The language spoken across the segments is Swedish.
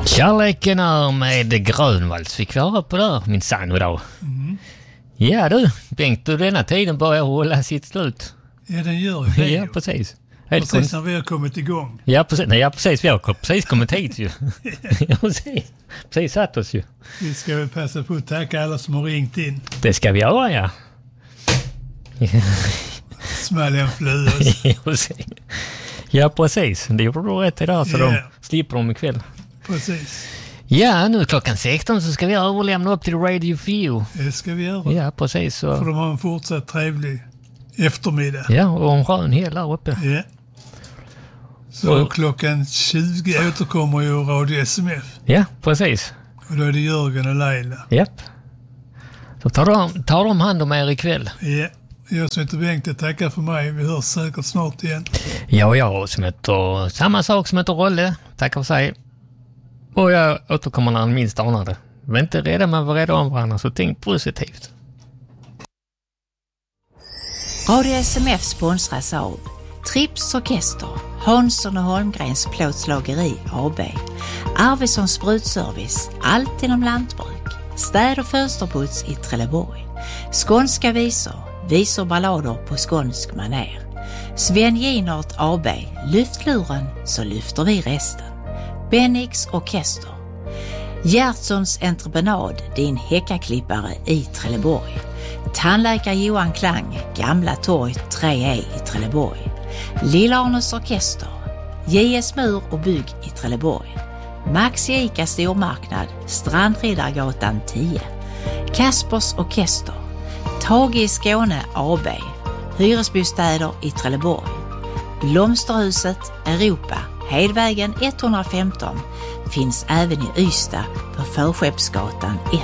Kärleken är med Grönvalls fick vi höra på där, min sann idag. Ja du, Bengt, du denna tiden börjar hålla sitt slut. Ja, den gör ju det. Ja, precis. Precis när vi har kommit igång. Ja, precis. Nej, ja, precis. Vi har precis kommit hit ju. Ja, precis satt oss ju. Vi ska väl passa på att tacka alla som har ringt in. Det ska vi göra, ja. Smäll en flus. Ja, precis. Det gjorde du rätt idag så de slipper dem ikväll. Precis. Ja, nu klockan 16 så ska vi överlämna upp till Radio View. Det ska vi göra. Ja, precis. Så. För de har en fortsatt trevlig eftermiddag. Ja, och en skön hel där uppe. Ja. Så klockan 20 återkommer ju Radio SMF. Ja, precis. Och då är det Jörgen och Leila. Japp. Så tar de hand om er ikväll. Ja. Jag som heter Bengt, jag tackar för mig. Vi hörs säkert snart igen. Ja, jag som heter samma sak som heter Rolle. Tackar för sig. Och jag återkommer när han minst anar det. Var inte rädda, men var rädda om varandra, så tänk positivt. Radio SMF sponsras av Trips Orkester, Hansson och Holmgrens plåtslageri AB, Arvidsson Sprutservice, allt inom lantbruk, städ- och fönsterputs i Trelleborg, skånska visor ballader på skånsk maner, Sven Ginart AB, lyftluren så lyfter vi resten, Bennix Orkester, Gertsons entreprenad, din häckaklippare i Trelleborg, tandläkare Johan Klang, Gamla torg 3E i Trelleborg, Lillarnes Orkester, JS Mur och bygg i Trelleborg, Max Ica stormarknad, Strandriddargatan 10, Kaspers Orkester, Tage i Skåne AB, hyresbostäder i Trelleborg, Blomsterhuset Europa, Hedvägen 115, finns även i Ystad på Förskeppsgatan 1.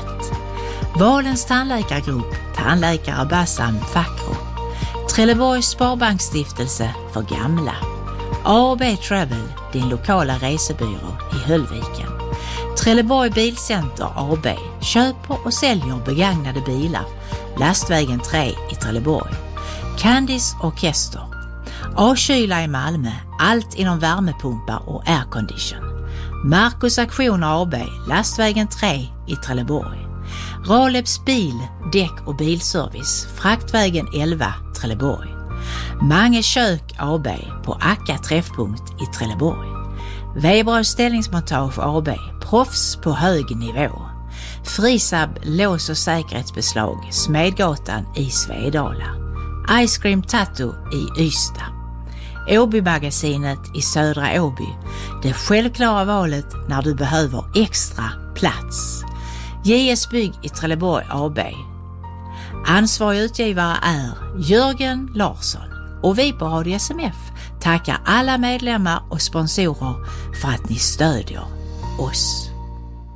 Valens tandläkargrupp, tandläkare Bassam Fakro, Trelleborgs Sparbanksstiftelse för gamla, A&B Travel, din lokala resebyrå i Höllviken, Trelleborg Bilcenter AB, köper och säljer begagnade bilar, Lastvägen 3 i Trelleborg, Candice Orkester, A-kyla i Malmö, allt inom värmepumpar och aircondition, Marcus Aktioner AB, Lastvägen 3 i Trelleborg, Raleps bil, däck och bilservice, Fraktvägen 11, Trelleborg, Mange kök AB på Akka träffpunkt i Trelleborg, Weberös ställningsmontage AB, proffs på hög nivå, Frisab lås- och säkerhetsbeslag, Smedgatan i Svedala, Ice Cream Tattoo i Ystad, Åby-magasinet i Södra Åby, det självklara valet när du behöver extra plats, JS Bygg i Trelleborg AB. Ansvarig utgivare är Jörgen Larsson och vi på Radio SMF tackar alla medlemmar och sponsorer för att ni stödjer oss.